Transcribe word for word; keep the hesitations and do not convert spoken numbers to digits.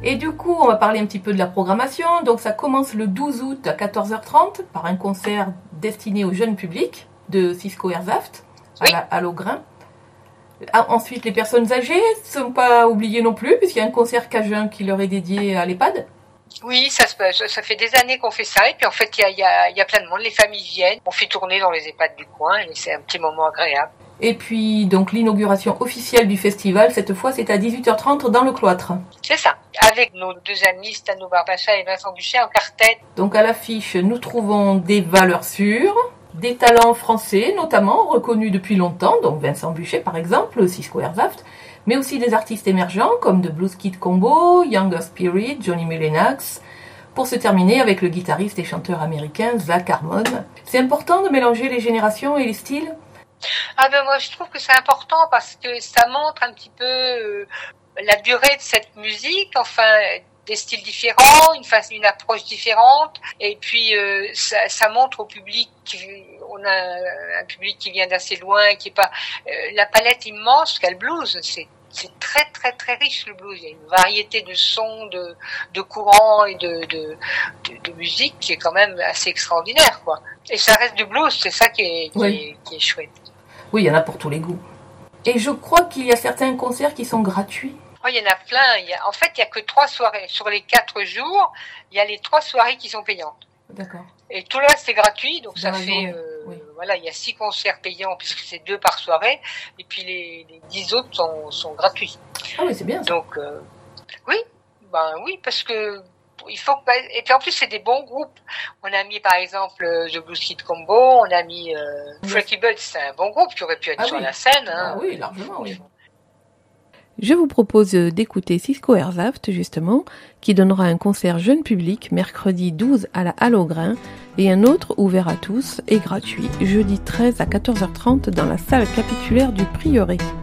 Et du coup, on va parler un petit peu de la programmation. Donc ça commence le douze août à quatorze heures trente par un concert destiné au jeune public de Cisco Airsaft Oui. à, la, à l'Augrain. Ah, ensuite, les personnes âgées ne sont pas oubliées non plus, puisqu'il y a un concert cajun qui leur est dédié à l'EHPAD. Oui, ça, se, ça fait des années qu'on fait ça. Et puis en fait, il y a, y, a, y a plein de monde. Les familles viennent. On fait tourner dans les EHPAD du coin et c'est un petit moment agréable. Et puis, donc, l'inauguration officielle du festival, cette fois, c'est à dix-huit heures trente dans le cloître. C'est ça. Avec nos deux amis, Stano Barbacha et Vincent Buchet en quartet. Donc, à l'affiche, nous trouvons des valeurs sûres, des talents français, notamment, reconnus depuis longtemps, donc Vincent Buchet, par exemple, Cisco Airsaft, mais aussi des artistes émergents, comme The Blues Kid Combo, Younger Spirit, Johnny Mulenax, pour se terminer avec le guitariste et chanteur américain Zach Harmon. C'est important de mélanger les générations et les styles? Ah ben moi je trouve que c'est important parce que ça montre un petit peu euh, la durée de cette musique, enfin des styles différents, une façon, une approche différente, et puis euh, ça, ça montre au public qu'on a un, un public qui vient d'assez loin, qui est pas euh, la palette immense qu'a le blues, c'est c'est très très très riche le blues. Il y a une variété de sons, de de courants et de de de, de musique qui est quand même assez extraordinaire quoi. Et ça reste du blues, c'est ça qui est qui, oui. est, qui est chouette. Oui, il y en a pour tous les goûts. Et je crois qu'il y a certains concerts qui sont gratuits. Oh, il y en a plein. Il y a, en fait, il y a que trois soirées sur les quatre jours. Il y a les trois soirées qui sont payantes. D'accord. Et tout le reste c'est gratuit, donc ça Dans fait euh, oui. voilà, il y a six concerts payants puisque c'est deux par soirée, et puis les, les dix autres sont, sont gratuits. Ah oui, c'est bien. Ça. Donc euh, oui, ben oui, parce que il faut que, et puis en plus c'est des bons groupes. On a mis par exemple The Blues Kid Combo, on a mis euh, oui. Freaky Bird, c'est un bon groupe qui aurait pu être ah sur oui. la scène. Hein. Ah oui, largement, oui. Je vous propose d'écouter Cisco Airsaft, justement, qui donnera un concert jeune public mercredi douze à la Halle Augrain et un autre ouvert à tous et gratuit jeudi treize à quatorze heures trente dans la salle capitulaire du Prieuré.